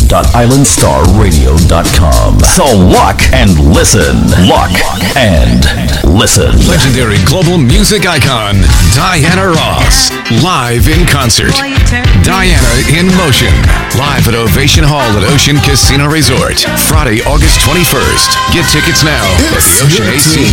www.islandstarradio.com. So lock and listen. Lock and listen. Legendary global music icon, Diana Ross. Live in concert. Diana in Motion. Live at Ovation Hall at Ocean Casino Resort. Friday, August 21st. Get tickets now at the Ocean AC